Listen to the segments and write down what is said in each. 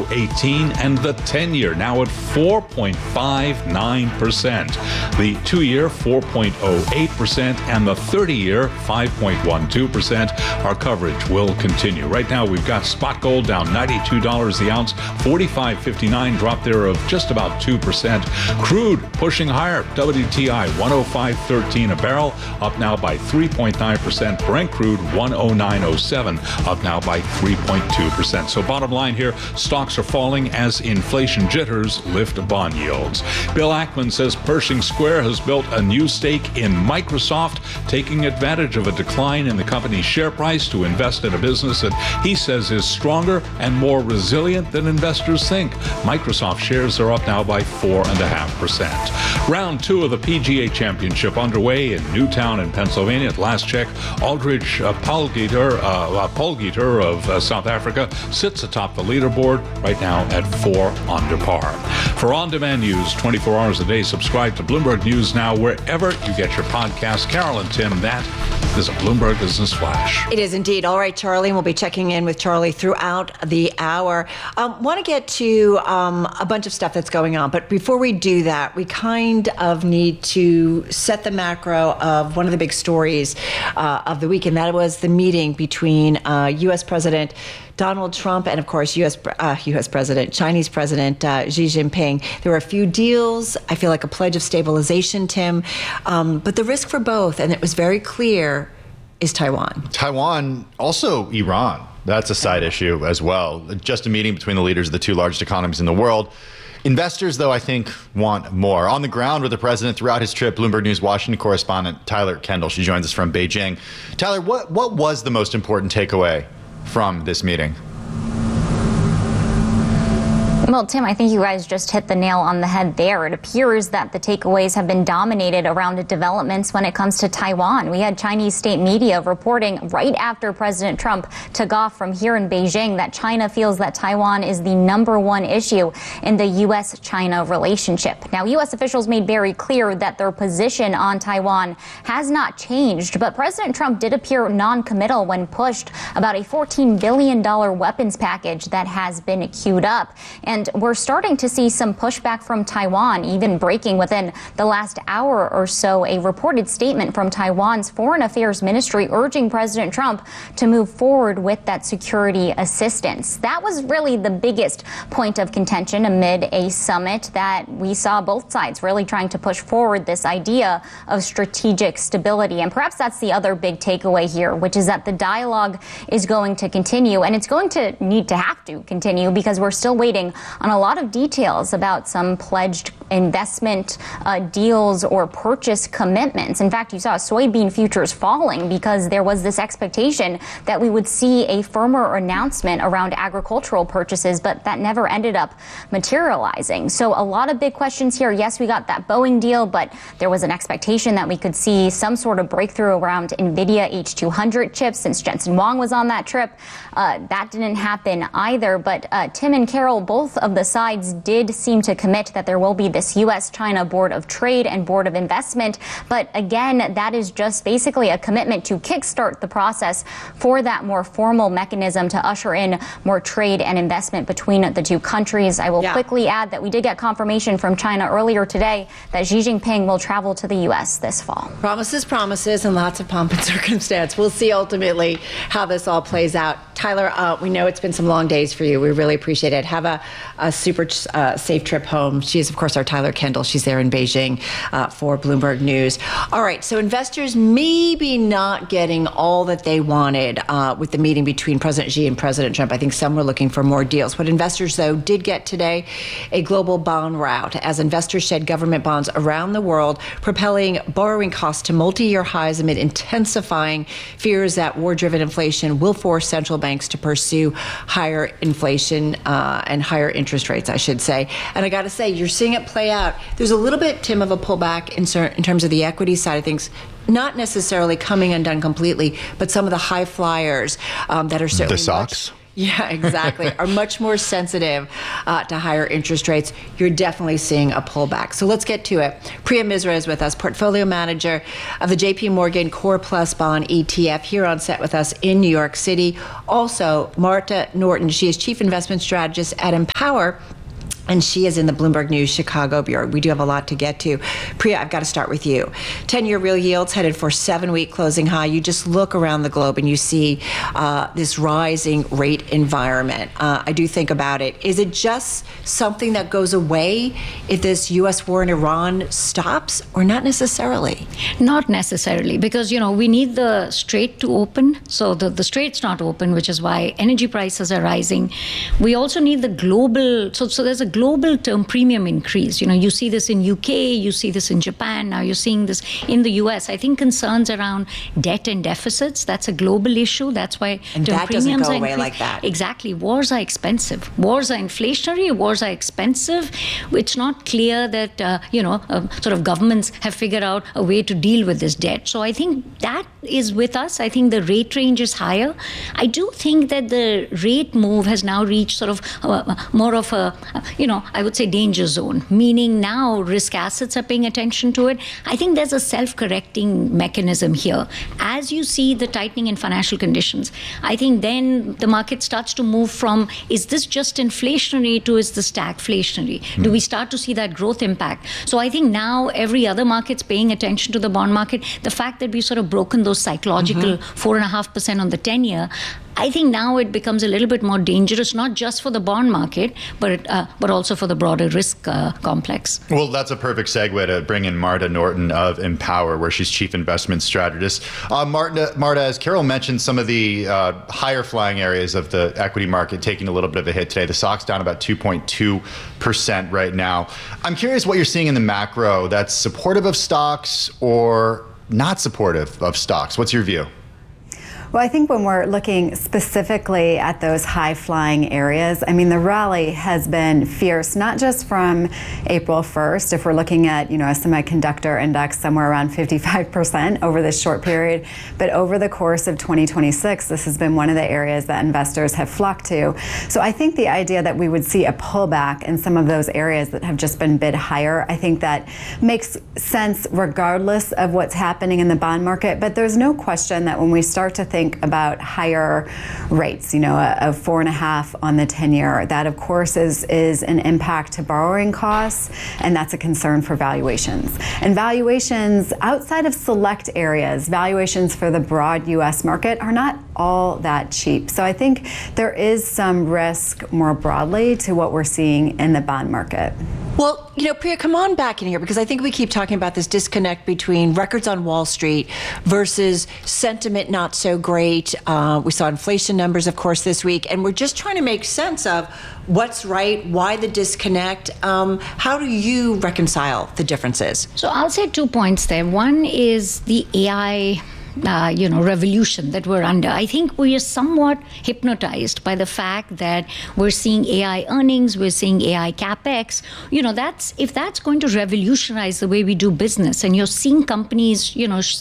4.018, and the 10-year now at 4.59%. The 2-year 4.08%, and the 30-year 5.12%. Our coverage will continue. Right now, we've got spot gold down $92 the ounce, 45.59, drop there of just about 2%. Crude pushing higher, WTI 105.13 a barrel, up now by 3.9%. Brent crude 109.07, up now by 3.2%. So bottom line here, stocks are falling as inflation jitters lift bond yields. Bill Ackman says Pershing Square has built a new stake in Microsoft, taking advantage of a decline in the company's share price to invest in a business that he says is stronger and more resilient than investors think. Microsoft shares are up now by 4.5%. Round 2 of the PGA Championship underway in Newtown in Pennsylvania. At last check, Aldrich Polgieter of South Africa sits atop the leaderboard right now at 4 under par. For on-demand news 24 hours a day, subscribe to Bloomberg News Now wherever you get your podcasts. Carol and Tim, that is a Bloomberg Business Flash. It is indeed. All right, Charlie, and we'll be checking in with Charlie throughout the hour. Want to get to a bunch of stuff that's going on, but before we do that, we kind of need to set the macro of one of the big stories of the week, and that was the meeting between U.S. President Donald Trump and, of course, Chinese President Xi Jinping. There were a few deals, I feel like a pledge of stabilization, Tim, but the risk for both, and it was very clear, is Taiwan. Taiwan, also Iran. That's a side issue as well. Just a meeting between the leaders of the two largest economies in the world. Investors, though, I think, want more. On the ground with the president throughout his trip, Bloomberg News Washington correspondent Tyler Kendall. She joins us from Beijing. Tyler, what was the most important takeaway from this meeting? Well, Tim, I think you guys just hit the nail on the head there. It appears that the takeaways have been dominated around developments when it comes to Taiwan. We had Chinese state media reporting right after President Trump took off from here in Beijing that China feels that Taiwan is the #1 issue in the U.S.-China relationship. Now, U.S. officials made very clear that their position on Taiwan has not changed, but President Trump did appear non-committal when pushed about a $14 billion weapons package that has been queued up. And we're starting to see some pushback from Taiwan, even breaking within the last hour or so a reported statement from Taiwan's Foreign Affairs Ministry urging President Trump to move forward with that security assistance. That was really the biggest point of contention amid a summit that we saw both sides really trying to push forward this idea of strategic stability. And perhaps that's the other big takeaway here, which is that the dialogue is going to continue, and it's going to have to continue because we're still waiting on a lot of details about some pledged investment deals or purchase commitments. In fact, you saw soybean futures falling because there was this expectation that we would see a firmer announcement around agricultural purchases, but that never ended up materializing. So a lot of big questions here. Yes, we got that Boeing deal, but there was an expectation that we could see some sort of breakthrough around NVIDIA H200 chips since Jensen Huang was on that trip. That didn't happen either. But Tim and Carol, both of the sides did seem to commit that there will be this U.S.-China Board of Trade and Board of Investment. But again, that is just basically a commitment to kickstart the process for that more formal mechanism to usher in more trade and investment between the two countries. I will quickly add that we did get confirmation from China earlier today that Xi Jinping will travel to the U.S. this fall. Promises, and lots of pomp and circumstance. We'll see ultimately how this all plays out. Tyler, we know it's been some long days for you. We really appreciate it. Have a super safe trip home. She is, of course, our Tyler Kendall. She's there in Beijing for Bloomberg News. All right, so investors maybe not getting all that they wanted with the meeting between President Xi and President Trump. I think some were looking for more deals. What investors, though, did get today, a global bond rout as investors shed government bonds around the world, propelling borrowing costs to multi-year highs amid intensifying fears that war-driven inflation will force central banks to pursue higher inflation and higher interest rates, I should say. And I got to say, you're seeing it play out. There's a little bit, Tim, of a pullback in terms of the equity side of things. Not necessarily coming undone completely, but some of the high flyers that are certainly the stocks. Yeah, exactly. Are much more sensitive to higher interest rates. You're definitely seeing a pullback. So let's get to it. Priya Misra is with us, portfolio manager of the JP Morgan Core Plus Bond ETF, here on set with us in New York City. Also, Marta Norton, she is chief investment strategist at Empower, and she is in the Bloomberg News Chicago Bureau. We do have a lot to get to. Priya, I've got to start with you. 10-year real yields headed for 7-week closing high. You just look around the globe and you see this rising rate environment. I do think about it. Is it just something that goes away if this U.S. war in Iran stops, or not necessarily? Not necessarily, because, we need the Strait to open. So the Strait's not open, which is why energy prices are rising. We also need the global, so there's a global term premium increase. You see this in UK, you see this in Japan, now you're seeing this in the US. I think concerns around debt and deficits, that's a global issue. That's why and term that doesn't premiums go are away increased. like that. Exactly. Wars are expensive. Wars are inflationary. Wars are expensive. It's not clear that, sort of governments have figured out a way to deal with this debt. So I think that is with us. I think the rate range is higher. I do think that the rate move has now reached sort of more of a, I would say danger zone, meaning now risk assets are paying attention to it. I think there's a self-correcting mechanism here. As you see the tightening in financial conditions, I think then the market starts to move from, is this just inflationary to is this stagflationary? Do we start to see that growth impact? So I think now every other market's paying attention to the bond market. The fact that we've sort of broken those psychological 4.5% on the 10-year, I think now it becomes a little bit more dangerous, not just for the bond market, but also for the broader risk complex. Well, that's a perfect segue to bring in Marta Norton of Empower, where she's chief investment strategist. Marta, as Carol mentioned, some of the higher flying areas of the equity market taking a little bit of a hit today. The stock's down about 2.2% right now. I'm curious what you're seeing in the macro that's supportive of stocks or not supportive of stocks. What's your view? Well, I think when we're looking specifically at those high-flying areas, the rally has been fierce, not just from April 1st. If we're looking at, a semiconductor index somewhere around 55% over this short period, but over the course of 2026, this has been one of the areas that investors have flocked to. So I think the idea that we would see a pullback in some of those areas that have just been bid higher, I think that makes sense regardless of what's happening in the bond market. But there's no question that when we start to think about higher rates, of 4.5 on the 10-year, that of course is an impact to borrowing costs, and that's a concern for valuations. And valuations outside of select areas, valuations for the broad U.S. market are not all that cheap. So I think there is some risk more broadly to what we're seeing in the bond market. Well, Priya, come on back in here, because I think we keep talking about this disconnect between records on Wall Street versus sentiment not so great. We saw inflation numbers, of course, this week, and we're just trying to make sense of what's right, why the disconnect. How do you reconcile the differences? So I'll say 2 points there. One is the AI revolution that we're under. I think we are somewhat hypnotized by the fact that we're seeing AI earnings, we're seeing AI capex. If that's going to revolutionize the way we do business, and you're seeing companies,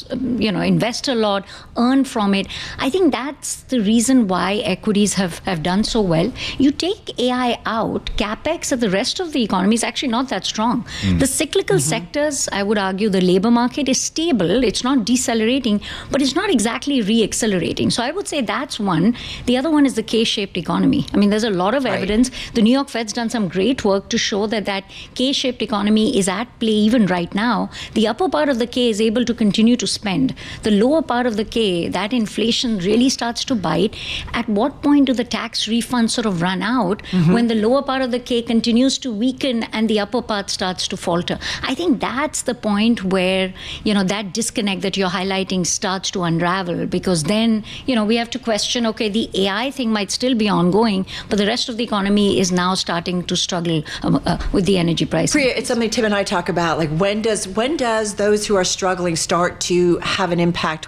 invest a lot, earn from it. I think that's the reason why equities have done so well. You take AI out, capex of the rest of the economy is actually not that strong. The cyclical sectors, I would argue, the labor market is stable. It's not decelerating, but it's not exactly re-accelerating. So I would say that's one. The other one is the K-shaped economy. There's a lot of evidence. The New York Fed's done some great work to show that K-shaped economy is at play even right now. The upper part of the K is able to continue to spend. The lower part of the K, that inflation really starts to bite. At what point do the tax refunds sort of run out when the lower part of the K continues to weaken and the upper part starts to falter? I think that's the point where, that disconnect that you're highlighting starts to unravel, because then, we have to question, okay, the AI thing might still be ongoing, but the rest of the economy is now starting to struggle with the energy prices. Priya, it's something Tim and I talk about, like when does those who are struggling start to have an impact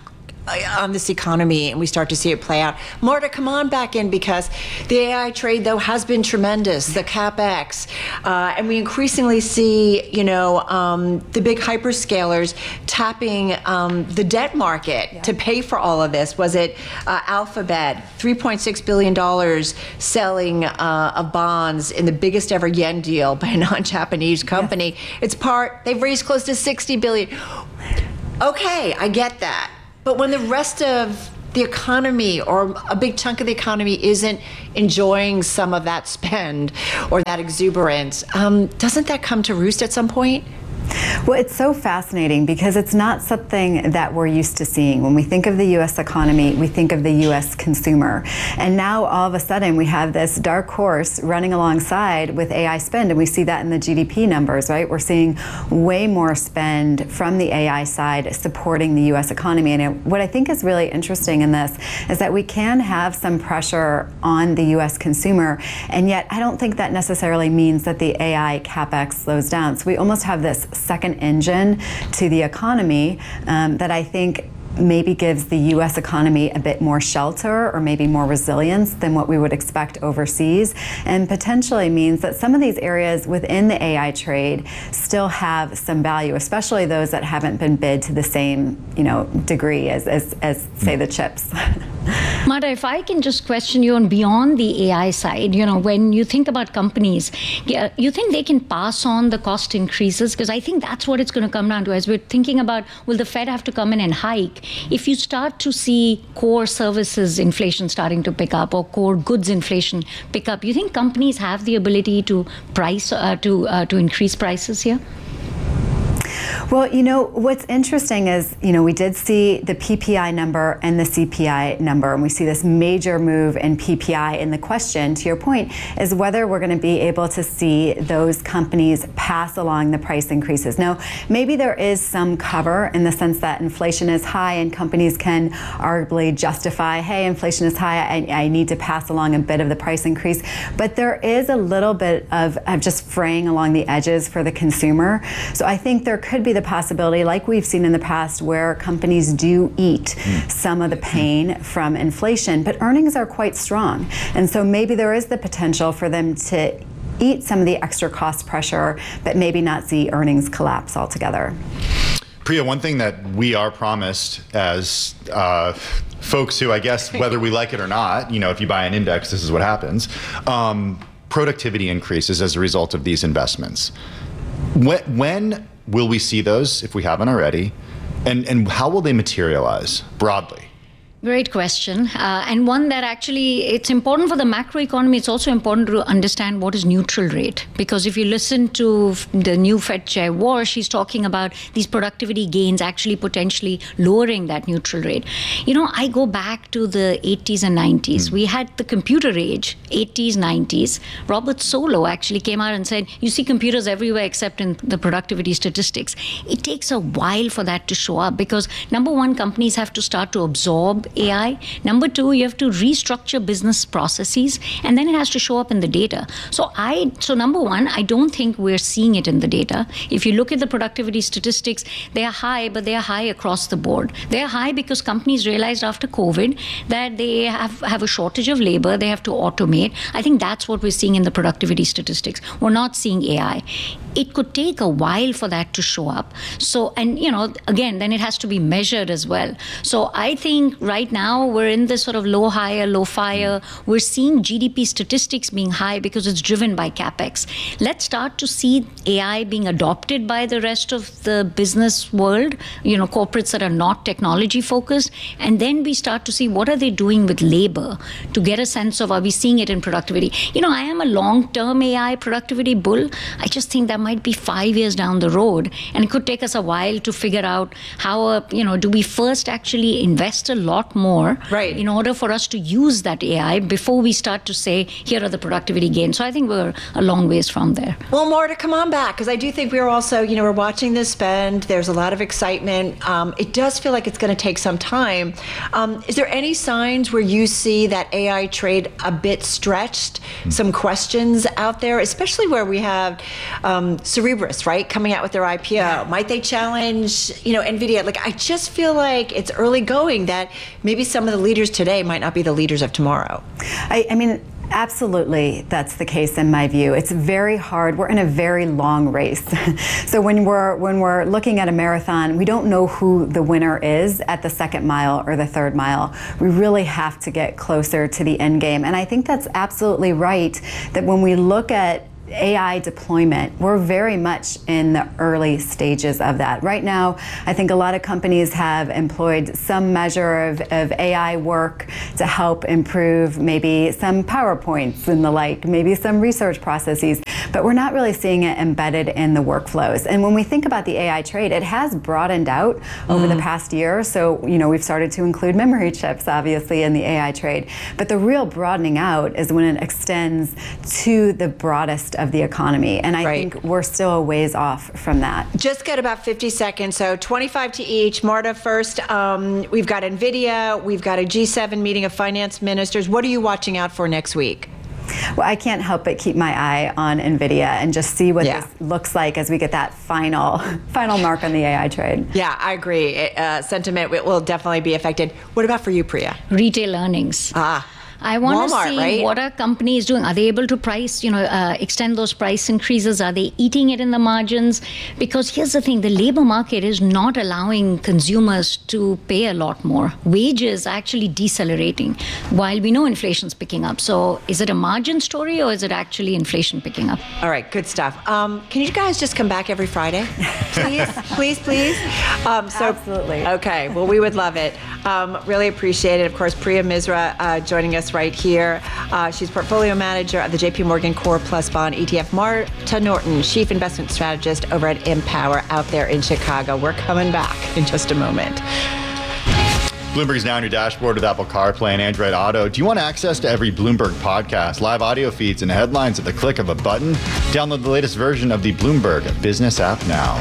on this economy and we start to see it play out. Marta, come on back in, because the AI trade, though, has been tremendous, the CapEx, and we increasingly see, the big hyperscalers tapping the debt market to pay for all of this. Was it Alphabet, $3.6 billion selling of bonds in the biggest ever yen deal by a non-Japanese company? Yes. They've raised close to $60 billion. Okay, I get that. But when the rest of the economy, or a big chunk of the economy, isn't enjoying some of that spend or that exuberance, doesn't that come to roost at some point? Well, it's so fascinating because it's not something that we're used to seeing. When we think of the U.S. economy, we think of the U.S. consumer. And now all of a sudden we have this dark horse running alongside with AI spend, and we see that in the GDP numbers, right? We're seeing way more spend from the AI side supporting the U.S. economy. And what I think is really interesting in this is that we can have some pressure on the U.S. consumer, and yet I don't think that necessarily means that the AI CapEx slows down. So we almost have this second engine to the economy that I think maybe gives the U.S. economy a bit more shelter or maybe more resilience than what we would expect overseas, and potentially means that some of these areas within the AI trade still have some value, especially those that haven't been bid to the same degree as say the chips. Marta, if I can just question you on beyond the AI side, when you think about companies, you think they can pass on the cost increases? Because I think that's what it's going to come down to. As we're thinking about, will the Fed have to come in and hike? If you start to see core services inflation starting to pick up, or core goods inflation pick up, you think companies have the ability to price to increase prices here? Well, what's interesting is, we did see the PPI number and the CPI number, and we see this major move in PPI. And the question, to your point, is whether we're going to be able to see those companies pass along the price increases. Now, maybe there is some cover in the sense that inflation is high and companies can arguably justify, hey, inflation is high, I need to pass along a bit of the price increase. But there is a little bit of just fraying along the edges for the consumer. So I think there could be the possibility, like we've seen in the past, where companies do eat some of the pain from inflation, but earnings are quite strong. And so maybe there is the potential for them to eat some of the extra cost pressure, but maybe not see earnings collapse altogether. Priya, one thing that we are promised as folks who, I guess, whether we like it or not, if you buy an index, this is what happens, productivity increases as a result of these investments. When will we see those, if we haven't already, and how will they materialize broadly? Great question, and one that actually, it's important for the macroeconomy. It's also important to understand what is neutral rate, because if you listen to the new Fed Chair Warsh, she's talking about these productivity gains actually potentially lowering that neutral rate. I go back to the 80s and 90s. We had the computer age, 80s, 90s. Robert Solow actually came out and said, you see computers everywhere except in the productivity statistics. It takes a while for that to show up because, number one, companies have to start to absorb AI. Number two, you have to restructure business processes, and then it has to show up in the data. So number one, I don't think we're seeing it in the data. If you look at the productivity statistics, they are high, but they are high across the board. They are high because companies realized after COVID that they have a shortage of labor, they have to automate. I think that's what we're seeing in the productivity statistics. We're not seeing AI. It could take a while for that to show up. So, and again, then it has to be measured as well. So I think right now we're in this sort of low hire, low fire. We're seeing GDP statistics being high because it's driven by CapEx. Let's start to see AI being adopted by the rest of the business world, corporates that are not technology focused. And then we start to see what are they doing with labor to get a sense of, are we seeing it in productivity? I am a long-term AI productivity bull. I just think that might be 5 years down the road. And it could take us a while to figure out how, do we first actually invest a lot more in order for us to use that AI before we start to say, here are the productivity gains. So I think we're a long ways from there. Well, Marta, come on back, because I do think we're also, we're watching this spend. There's a lot of excitement. It does feel like it's going to take some time. Is there any signs where you see that AI trade a bit stretched? Some questions out there, especially where we have Cerebras, right, coming out with their IPO. Might they challenge, NVIDIA? Like, I just feel like it's early going that maybe some of the leaders today might not be the leaders of tomorrow. I mean, absolutely, that's the case in my view. It's very hard. We're in a very long race. So when we're looking at a marathon, we don't know who the winner is at the second mile or the third mile. We really have to get closer to the end game. And I think that's absolutely right, that when we look at AI deployment, we're very much in the early stages of that. Right now, I think a lot of companies have employed some measure of AI work to help improve maybe some PowerPoints and the like, maybe some research processes, but we're not really seeing it embedded in the workflows. And when we think about the AI trade, it has broadened out over the past year. So, we've started to include memory chips, obviously, in the AI trade. But the real broadening out is when it extends to the broadest of the economy. And I think we're still a ways off from that. Just got about 50 seconds, so 25 to each. Marta first. We've got NVIDIA. We've got a G7 meeting of finance ministers. What are you watching out for next week? Well, I can't help but keep my eye on NVIDIA and just see what this looks like as we get that final mark on the AI trade. Yeah, I agree. Sentiment will definitely be affected. What about for you, Priya? Retail earnings. I want to see what are companies doing. Are they able to price, extend those price increases? Are they eating it in the margins? Because here's the thing, the labor market is not allowing consumers to pay a lot more. Wages are actually decelerating while we know inflation's picking up. So is it a margin story or is it actually inflation picking up? All right, good stuff. Can you guys just come back every Friday? Please, please? Absolutely. Okay, well, we would love it. Really appreciate it. Of course, Priya Misra joining us right here. She's portfolio manager of the JP Morgan Core Plus Bond ETF. Marta Norton, chief investment strategist over at Empower out there in Chicago. We're coming back in just a moment. Bloomberg's now on your dashboard with Apple CarPlay and Android Auto. Do you want access to every Bloomberg podcast, live audio feeds, and headlines at the click of a button? Download the latest version of the Bloomberg Business app now.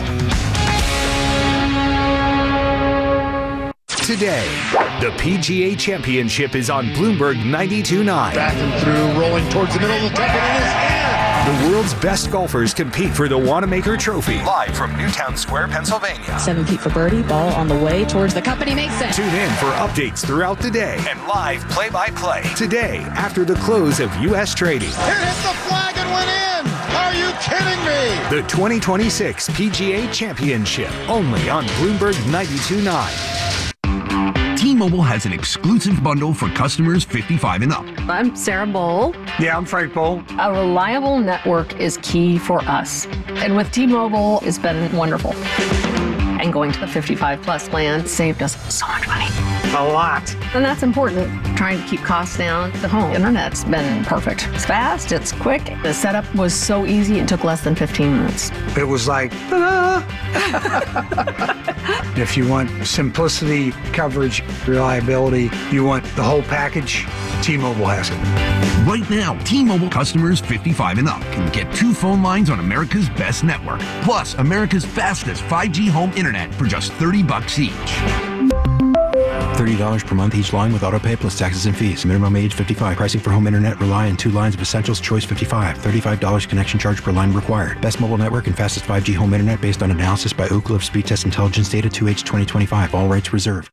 Today, the PGA Championship is on Bloomberg 92.9. Back and through, rolling towards the middle of the cup, and it is in. The world's best golfers compete for the Wanamaker Trophy. Live from Newtown Square, Pennsylvania. 7 feet for birdie, ball on the way towards the cup, and he makes it. Tune in for updates throughout the day and live play-by-play. Today, after the close of U.S. trading. It hit the flag and went in. Are you kidding me? The 2026 PGA Championship, only on Bloomberg 92.9. T-Mobile has an exclusive bundle for customers 55 and up. I'm Sarah Bowl. Yeah, I'm Frank Bowl. A reliable network is key for us. And with T-Mobile, it's been wonderful. And going to the 55 plus plan saved us so much money. A lot. And that's important. Trying to keep costs down. The home internet's been perfect. It's fast, it's quick. The setup was so easy, it took less than 15 minutes. It was like, ta-da! If you want simplicity, coverage, reliability, you want the whole package, T-Mobile has it. Right now, T-Mobile customers 55 and up can get 2 phone lines on America's best network, plus America's fastest 5G home internet for just $30 each. $30 per month each line with autopay plus taxes and fees. Minimum age 55. Pricing for home internet rely on 2 lines of Essentials Choice 55. $35 connection charge per line required. Best mobile network and fastest 5G home internet based on analysis by Ookla of Speed Test Intelligence Data 2H 2025. All rights reserved.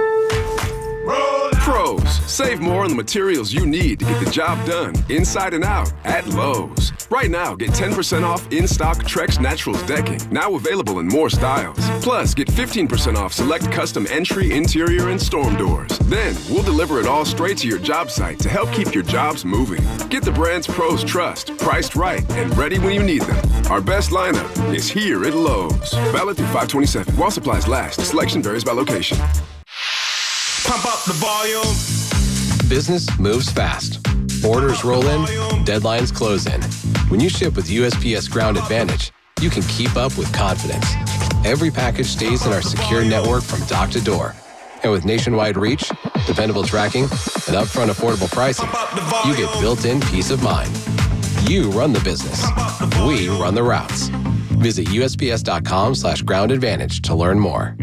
Pros, save more on the materials you need to get the job done inside and out at Lowe's. Right now, get 10% off in-stock Trex Naturals decking, now available in more styles. Plus, get 15% off select custom entry, interior, and storm doors. Then, we'll deliver it all straight to your job site to help keep your jobs moving. Get the brands pros trust, priced right, and ready when you need them. Our best lineup is here at Lowe's. Valid through 5/27. While supplies last. Selection varies by location. Pump up the volume. Business moves fast. Orders roll in, deadlines close in. When you ship with USPS Ground Advantage, you can keep up with confidence. Every package stays in our secure network from dock to door. And with nationwide reach, dependable tracking, and upfront affordable pricing, you get built-in peace of mind. You run the business. We run the routes. Visit USPS.com/Ground Advantage to learn more.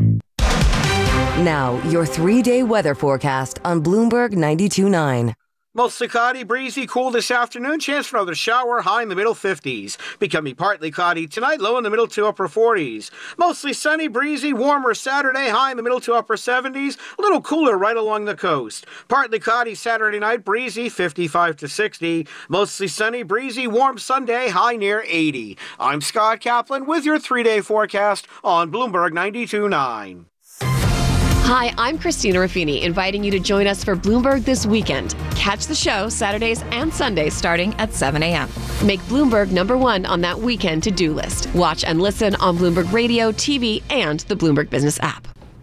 Now, your 3-day weather forecast on Bloomberg 92.9. Mostly cloudy, breezy, cool this afternoon. Chance for another shower, high in the middle 50s. Becoming partly cloudy tonight, low in the middle to upper 40s. Mostly sunny, breezy, warmer Saturday, high in the middle to upper 70s. A little cooler right along the coast. Partly cloudy Saturday night, breezy, 55 to 60. Mostly sunny, breezy, warm Sunday, high near 80. I'm Scott Kaplan with your 3-day forecast on Bloomberg 92.9. Hi, I'm Christina Ruffini, inviting you to join us for Bloomberg This Weekend. Catch the show Saturdays and Sundays starting at 7 a.m. Make Bloomberg #1 on that weekend to-do list. Watch and listen on Bloomberg Radio, TV, and the Bloomberg Business app.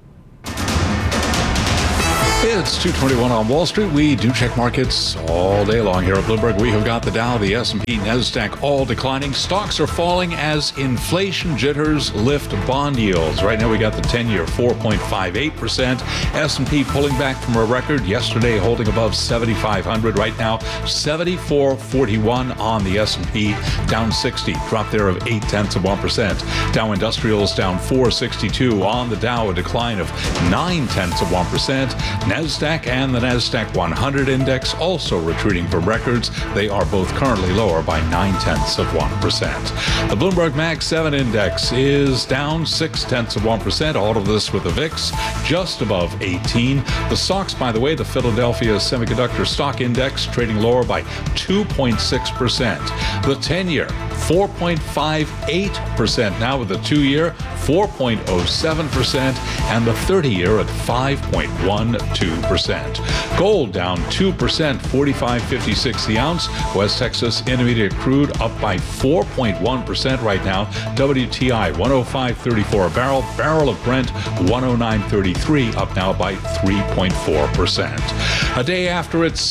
It's 2:21 on Wall Street. We do check markets all day long here at Bloomberg. We have got the Dow, the S&P, NASDAQ all declining. Stocks are falling as inflation jitters lift bond yields. Right now we got the 10-year 4.58%. S&P pulling back from a record yesterday, holding above 7,500. Right now 74.41 on the S&P, down 60, drop there of 0.8%. Dow Industrials down 462 on the Dow, a decline of 0.9%. NASDAQ and the NASDAQ 100 index also retreating from records. They are both currently lower by 0.9%. The Bloomberg Mag 7 index is down 0.6%. All of this with the VIX just above 18. The stocks, by the way, the Philadelphia Semiconductor Stock Index trading lower by 2.6%. The 10-year 4.58% now, with the 2-year 4.07% and the 30-year at 5.12%. Gold down 2%, 45.56 the ounce. West Texas Intermediate crude up by 4.1% right now. WTI 105.34 a barrel. Barrel of Brent 109.33, up now by 3.4%. A day after its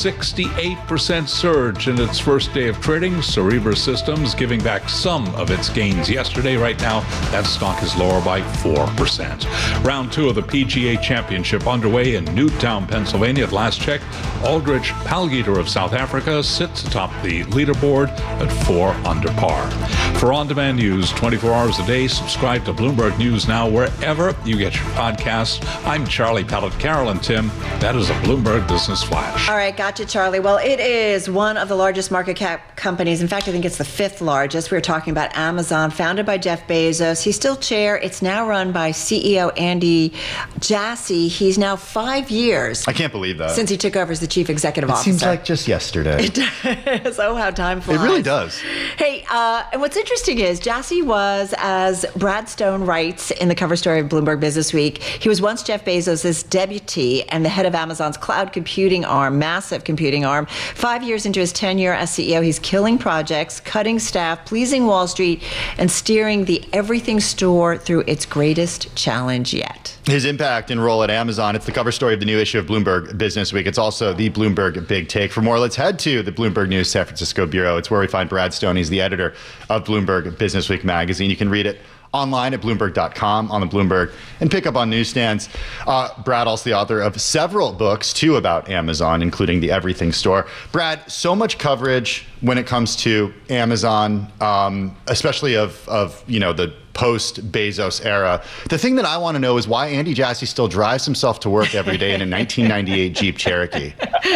68% surge in its first day of trading, Cerebras Systems giving back some of its gains yesterday. Right now, that stock is lower by 4%. Round 2 of the PGA Championship underway in Newtown, Pennsylvania. At last check, Aldrich Palgiter of South Africa sits atop the leaderboard at 4 under par. For on-demand news 24 hours a day, subscribe to Bloomberg News Now wherever you get your podcasts. I'm Charlie Pellet. Carol and Tim, that is a Bloomberg Business Flash. All right, gotcha, Charlie. Well, it is one of the largest market cap companies. In fact, I think it's the 5th largest. We were talking about Amazon, founded by Jeff Bezos. He's still chair. It's now run by CEO Andy Jassy. He's now 5 years. I can't believe that. Since he took over as the chief executive officer. It seems like just yesterday. It does. Oh, how time flies. It really does. Hey, and what's interesting is Jassy was, as Brad Stone writes in the cover story of Bloomberg Business Week, he was once Jeff Bezos' deputy and the head of Amazon's cloud computing arm, massive computing arm. 5 years into his tenure as CEO, he's killing projects, cutting staff, pleasing Wall Street, and steering the everything store through its greatest challenge yet. His impact and role at Amazon. It's the cover story of the new issue of Bloomberg Business Week. It's also the Bloomberg Big Take. For more, let's head to the Bloomberg News San Francisco Bureau. It's where we find Brad Stone. He's the editor of Bloomberg Business Week magazine. You can read it online at Bloomberg.com, on the Bloomberg, and pick up on newsstands. Brad, also the author of several books, too, about Amazon, including The Everything Store. Brad, so much coverage when it comes to Amazon, especially of the post-Bezos era. The thing that I want to know is why Andy Jassy still drives himself to work every day in a 1998 Jeep Cherokee.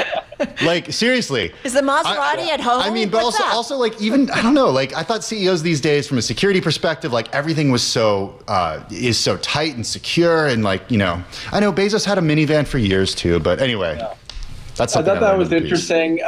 Like, seriously. Is the Maserati at home? I mean, but also like, even, I don't know, like, I thought CEOs these days, from a security perspective, like, everything was is so tight and secure. And like, I know Bezos had a minivan for years too, but anyway, that's something I thought that was interesting.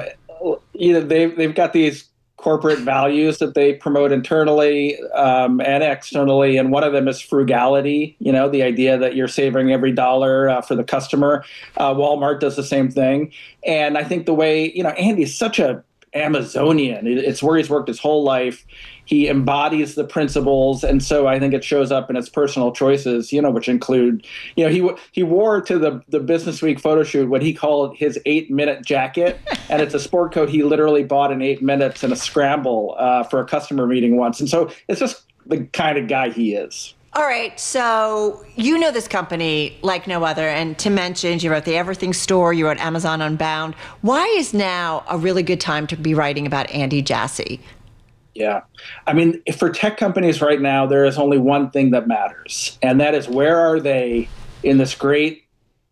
They've got these corporate values that they promote internally and externally. And one of them is frugality, the idea that you're saving every dollar for the customer. Walmart does the same thing. And I think the way, Andy's such a Amazonian. It's where he's worked his whole life. He embodies the principles, and so I think it shows up in his personal choices, which include, he wore to the Business Week photo shoot what he called his 8-minute jacket, and it's a sport coat he literally bought in 8 minutes in a scramble for a customer meeting once, and so it's just the kind of guy he is. All right, so you know this company like no other, and Tim mentioned you wrote The Everything Store, you wrote Amazon Unbound. Why is now a really good time to be writing about Andy Jassy? Yeah. I mean, for tech companies right now, there is only one thing that matters, and that is, where are they in this great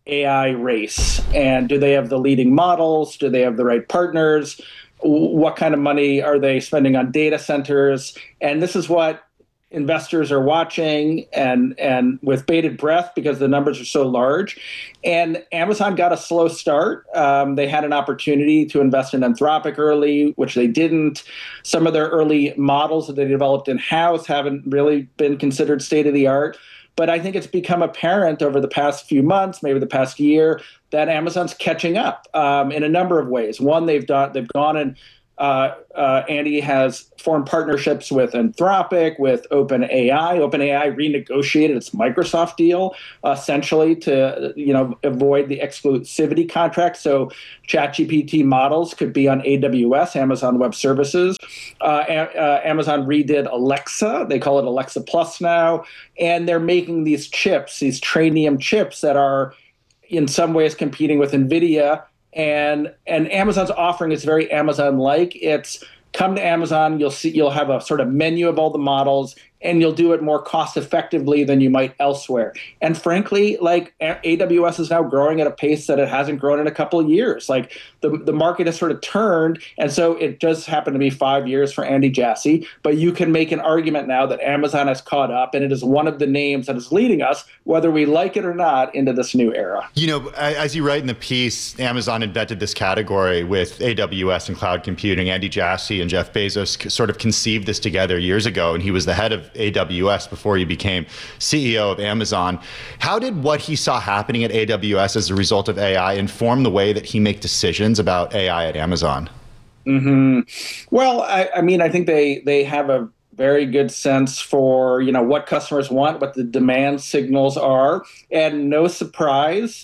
AI race. And do they have the leading models? Do they have the right partners? What kind of money are they spending on data centers? And this is what investors are watching and with bated breath because the numbers are so large. And Amazon got a slow start. They had an opportunity to invest in Anthropic early, which they didn't. Some of their early models that they developed in-house haven't really been considered state-of-the-art. But I think it's become apparent over the past few months, maybe the past year, that Amazon's catching up in a number of ways. One, they've gone and Andy has formed partnerships with Anthropic, with OpenAI. OpenAI renegotiated its Microsoft deal essentially to avoid the exclusivity contract, so ChatGPT models could be on AWS, Amazon Web Services. Amazon redid Alexa; they call it Alexa Plus now, and they're making these chips, these Trainium chips that are in some ways competing with NVIDIA. And Amazon's offering is very Amazon-like. It's come to Amazon, you'll have a sort of menu of all the models, and you'll do it more cost effectively than you might elsewhere. And frankly, like AWS is now growing at a pace that it hasn't grown in a couple of years. Like the market has sort of turned, and so it does happen to be 5 years for Andy Jassy. But you can make an argument now that Amazon has caught up, and it is one of the names that is leading us, whether we like it or not, into this new era. As you write in the piece, Amazon invented this category with AWS and cloud computing. Andy Jassy and Jeff Bezos sort of conceived this together years ago, and he was the head of AWS before he became CEO of Amazon. How did what he saw happening at AWS as a result of AI inform the way that he makes decisions about AI at Amazon? Mm-hmm. Well, I think they have a very good sense for what customers want, what the demand signals are, and no surprise,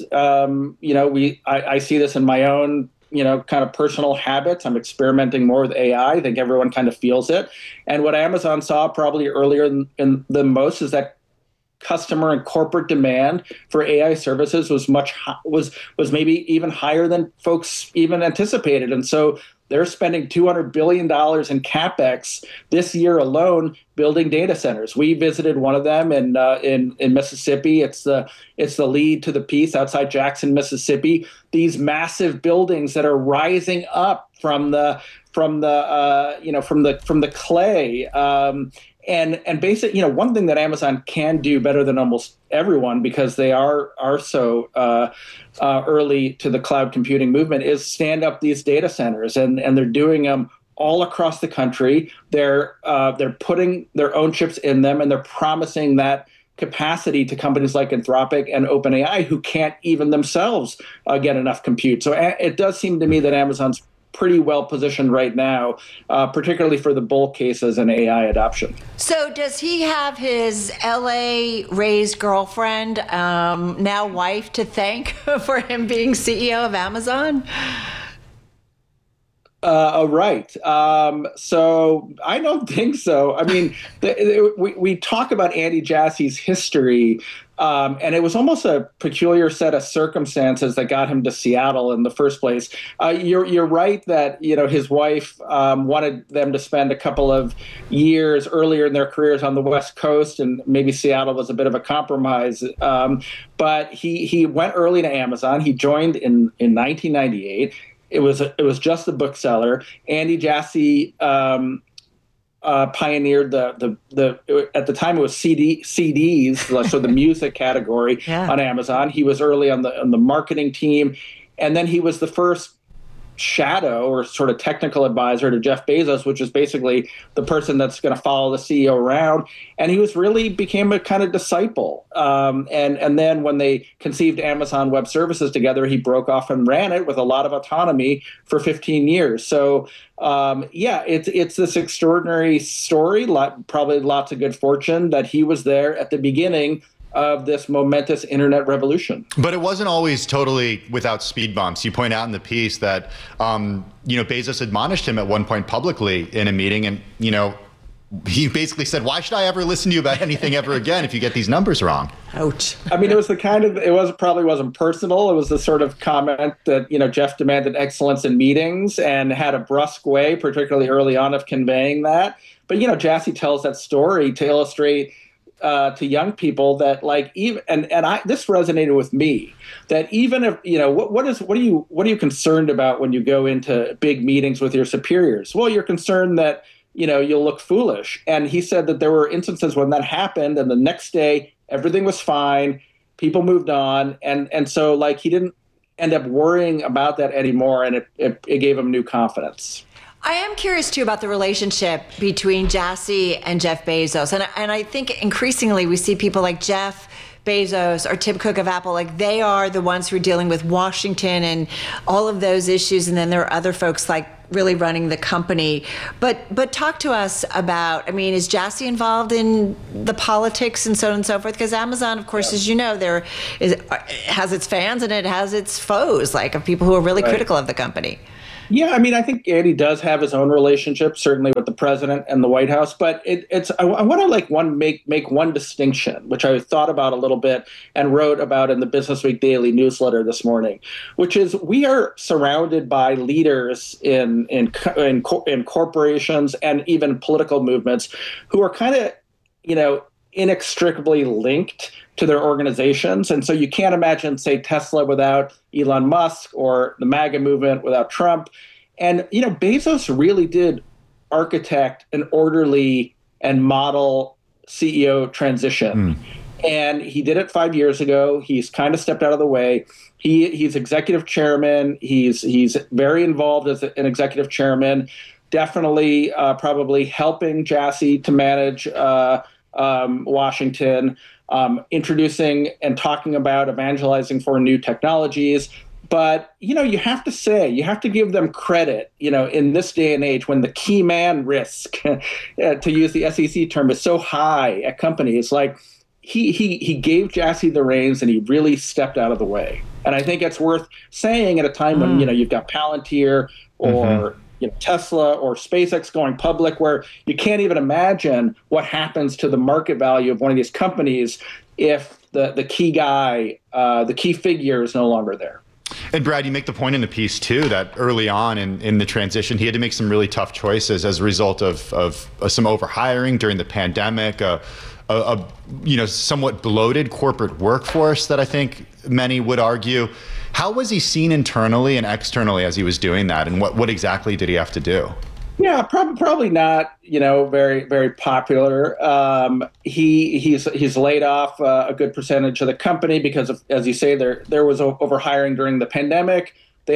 I see this in my own kind of personal habits. I'm experimenting more with AI. I think everyone kind of feels it. And what Amazon saw probably earlier than most is that customer and corporate demand for AI services was maybe even higher than folks even anticipated. And so they're spending $200 billion in CapEx this year alone building data centers. We visited one of them in Mississippi. It's the lead to the piece outside Jackson, Mississippi. These massive buildings that are rising up from the clay. And basically, one thing that Amazon can do better than almost everyone, because they are so early to the cloud computing movement, is stand up these data centers, and they're doing them all across the country. They're putting their own chips in them, and they're promising that capacity to companies like Anthropic and OpenAI, who can't even themselves get enough compute. So it does seem to me that Amazon's pretty well positioned right now, particularly for the bull cases and AI adoption. So does he have his LA raised girlfriend, now wife, to thank for him being CEO of Amazon? Right. So I don't think so. I mean, we talk about Andy Jassy's history, and it was almost a peculiar set of circumstances that got him to Seattle in the first place. You're right that his wife wanted them to spend a couple of years earlier in their careers on the West Coast, and maybe Seattle was a bit of a compromise. But he went early to Amazon. He joined in 1998. It was just a bookseller. Andy Jassy pioneered the at the time it was CDs, so the music category on Amazon. He was early on the marketing team, and then he was the first shadow or sort of technical advisor to Jeff Bezos, which is basically the person that's going to follow the CEO around. And he became a kind of disciple. And then when they conceived Amazon Web Services together, he broke off and ran it with a lot of autonomy for 15 years. So it's this extraordinary story, probably lots of good fortune that he was there at the beginning of this momentous internet revolution. But it wasn't always totally without speed bumps. You point out in the piece that, Bezos admonished him at one point publicly in a meeting, and, he basically said, "Why should I ever listen to you about anything ever again if you get these numbers wrong?" Ouch. I mean, it probably wasn't personal. It was the sort of comment that, Jeff demanded excellence in meetings and had a brusque way, particularly early on, of conveying that. But, Jassy tells that story to illustrate to young people that like even this resonated with me, that even if what are you concerned about when you go into big meetings with your superiors? Well, you're concerned that you'll look foolish. And he said that there were instances when that happened, and the next day everything was fine, people moved on, and so like he didn't end up worrying about that anymore, and it gave him new confidence. I am curious, too, about the relationship between Jassy and Jeff Bezos. And I think increasingly we see people like Jeff Bezos or Tim Cook of Apple, like they are the ones who are dealing with Washington and all of those issues. And then there are other folks like really running the company. But talk to us about, is Jassy involved in the politics and so on and so forth? Because Amazon, of course, as you know, has its fans and it has its foes, like of people who are really critical of the company. Yeah, I think Andy does have his own relationship, certainly with the president and the White House. But I want to make one distinction, which I thought about a little bit and wrote about in the Business Week Daily newsletter this morning, which is we are surrounded by leaders in corporations and even political movements who are kind of inextricably linked to their organizations. And so you can't imagine, say, Tesla without Elon Musk or the MAGA movement without Trump. And, Bezos really did architect an orderly and model CEO transition. And he did it 5 years ago. He's kind of stepped out of the way. He's executive chairman. He's very involved as an executive chairman, definitely probably helping Jassy to manage Washington, introducing and talking about evangelizing for new technologies. But, you have to give them credit, in this day and age when the key man risk, to use the SEC term, is so high at companies. Like he gave Jassy the reins and he really stepped out of the way. And I think it's worth saying at a time when, you've got Palantir or Tesla or SpaceX going public, where you can't even imagine what happens to the market value of one of these companies if the key guy, the key figure is no longer there. And Brad, you make the point in the piece too that early on in the transition, he had to make some really tough choices as a result of some overhiring during the pandemic, a somewhat bloated corporate workforce that I think many would argue. How was he seen internally and externally as he was doing that, and what exactly did he have to do? Yeah, probably not, very, very popular. He's laid off a good percentage of the company because of, as you say, there was overhiring during the pandemic. Andy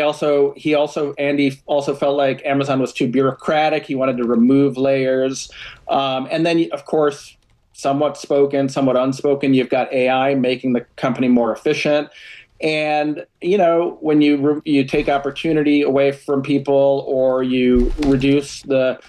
also felt like Amazon was too bureaucratic. He wanted to remove layers. And then, of course, somewhat spoken, somewhat unspoken, you've got AI making the company more efficient. And, when you take opportunity away from people or you reduce the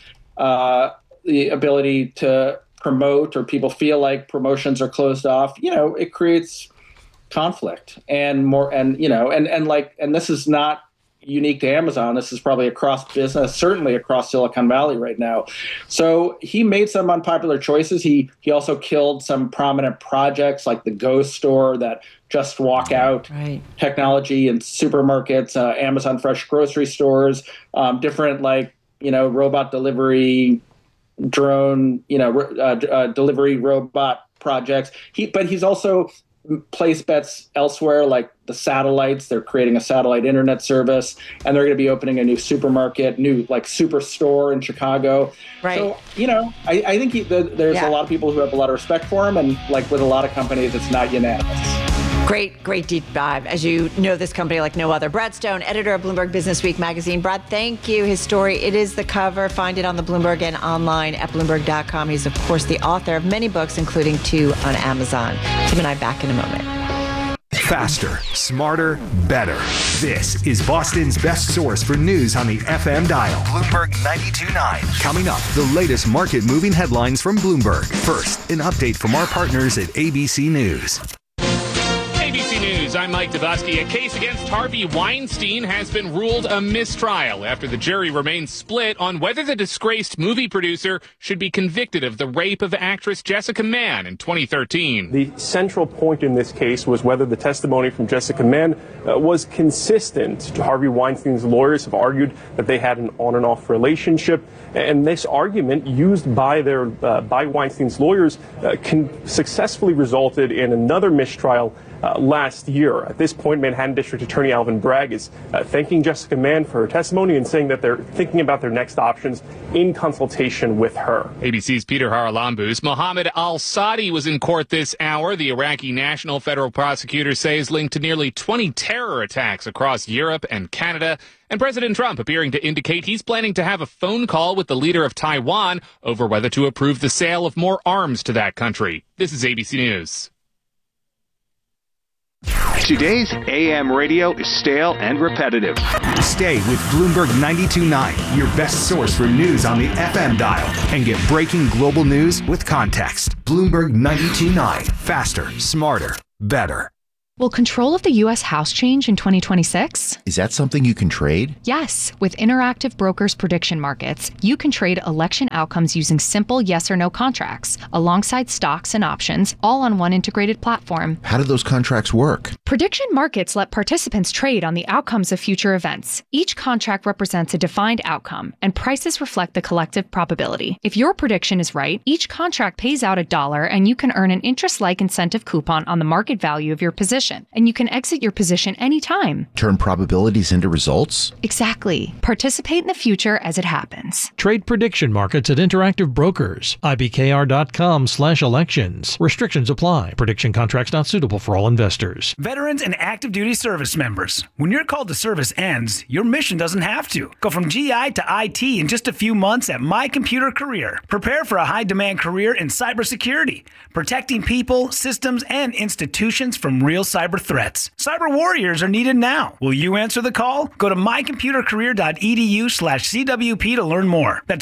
ability to promote, or people feel like promotions are closed off, it creates conflict and more. And this is not unique to Amazon. This is probably across business, certainly across Silicon Valley right now. So he made some unpopular choices. He also killed some prominent projects like the Go store, that Just Walk Out technology in supermarkets, Amazon Fresh grocery stores, different robot delivery, drone, delivery robot projects. But he's also placed bets elsewhere, like the satellites. They're creating a satellite internet service, and they're going to be opening a new supermarket, new superstore in Chicago. Right. So, I think there's a lot of people who have a lot of respect for him, and like with a lot of companies, it's not unanimous. Great deep dive. As you know, this company like no other. Brad Stone, editor of Bloomberg Business Week magazine. Brad, thank you. His story, it is the cover. Find it on the Bloomberg and online at Bloomberg.com. He's, of course, the author of many books, including 2 on Amazon. Tim and I back in a moment. Faster, smarter, better. This is Boston's best source for news on the FM dial. Bloomberg 92.9. Coming up, the latest market-moving headlines from Bloomberg. First, an update from our partners at ABC News. ABC News News. I'm Mike Dubosky. A case against Harvey Weinstein has been ruled a mistrial after the jury remains split on whether the disgraced movie producer should be convicted of the rape of actress Jessica Mann in 2013. The central point in this case was whether the testimony from Jessica Mann was consistent. Harvey Weinstein's lawyers have argued that they had an on and off relationship, and this argument used by Weinstein's lawyers successfully resulted in another mistrial last year. At this point, Manhattan District Attorney Alvin Bragg is thanking Jessica Mann for her testimony and saying that they're thinking about their next options in consultation with her. ABC's Peter Haralambous. Mohammed al-Sadi was in court this hour. The Iraqi national federal prosecutor says linked to nearly 20 terror attacks across Europe and Canada. And President Trump appearing to indicate he's planning to have a phone call with the leader of Taiwan over whether to approve the sale of more arms to that country. This is ABC News. Today's AM radio is stale and repetitive. Stay with Bloomberg 92.9, your best source for news on the FM dial, and get breaking global news with context. Bloomberg 92.9, faster, smarter, better. Will control of the U.S. House change in 2026? Is that something you can trade? Yes. With Interactive Brokers Prediction Markets, you can trade election outcomes using simple yes or no contracts, alongside stocks and options, all on one integrated platform. How do those contracts work? Prediction markets let participants trade on the outcomes of future events. Each contract represents a defined outcome, and prices reflect the collective probability. If your prediction is right, each contract pays out $1, and you can earn an interest-like incentive coupon on the market value of your position. And you can exit your position anytime. Turn probabilities into results? Exactly. Participate in the future as it happens. Trade prediction markets at Interactive Brokers. IBKR.com/elections. Restrictions apply. Prediction contracts not suitable for all investors. Veterans and active duty service members. When your call to service ends, your mission doesn't have to. Go from GI to IT in just a few months at My Computer Career. Prepare for a high-demand career in cybersecurity, protecting people, systems, and institutions from real cyber threats. Cyber warriors are needed now. Will you answer the call? Go to mycomputercareer.edu/CWP to learn more. That's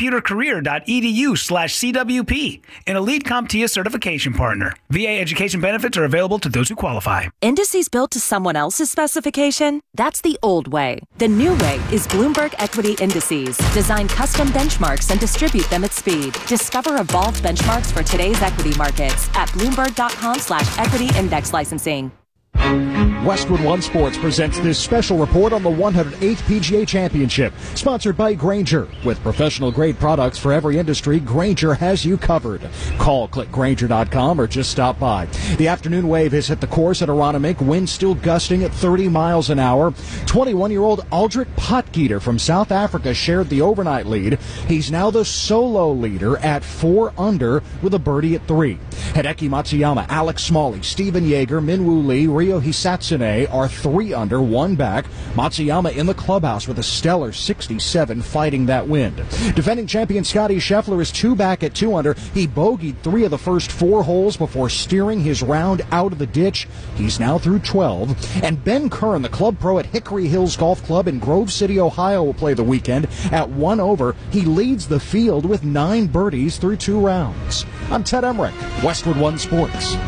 mycomputercareer.edu/CWP, an elite CompTIA certification partner. VA education benefits are available to those who qualify. Indices built to someone else's specification? That's the old way. The new way is Bloomberg Equity Indices. Design custom benchmarks and distribute them at speed. Discover evolved benchmarks for today's equity markets at Bloomberg.com/equity index licensing. Westwood One Sports presents this special report on the 108th PGA Championship, sponsored by Grainger. With professional-grade products for every industry, Grainger has you covered. Call, click Grainger.com, or just stop by. The afternoon wave has hit the course at Aronimink, wind still gusting at 30 miles an hour. 21-year-old Aldrich Potgieter from South Africa shared the overnight lead. He's now the solo leader at 4 under with a birdie at 3. Hideki Matsuyama, Alex Smalley, Steven Yeager, Minwoo Lee, Ryo Hisatsune are 3 under, 1 back. Matsuyama in the clubhouse with a stellar 67 fighting that wind. Defending champion Scottie Scheffler is 2 back at 2 under. He bogeyed 3 of the first 4 holes before steering his round out of the ditch. He's now through 12. And Ben Curran, the club pro at Hickory Hills Golf Club in Grove City, Ohio, will play the weekend at 1 over. He leads the field with 9 birdies through 2 rounds. I'm Ted Emmerich, Westwood One Sports.